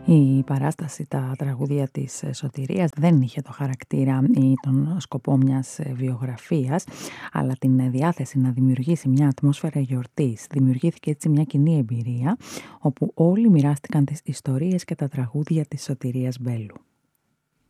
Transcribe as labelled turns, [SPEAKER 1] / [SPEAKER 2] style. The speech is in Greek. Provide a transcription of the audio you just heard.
[SPEAKER 1] Η παράσταση «Τα τραγούδια της Σωτηρίας» δεν είχε το χαρακτήρα ή τον σκοπό μιας βιογραφίας, αλλά την διάθεση να δημιουργήσει μια ατμόσφαιρα γιορτής. Δημιουργήθηκε έτσι μια κοινή εμπειρία, όπου όλοι μοιράστηκαν τις ιστορίες και τα τραγούδια της Σωτηρίας Μπέλου.